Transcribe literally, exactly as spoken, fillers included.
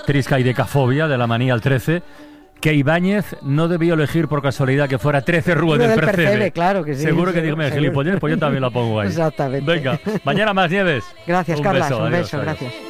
trisca y decafobia de la manía al trece, que Ibáñez no debió elegir por casualidad que fuera trece Rue del, del Percebe. Percebe. Claro que sí. Seguro que sí, dígame gilipollas, pues yo también la pongo ahí. Exactamente. Venga, mañana más, Nieves. Gracias, un Carlas. Beso, un adiós, beso, adiós. gracias.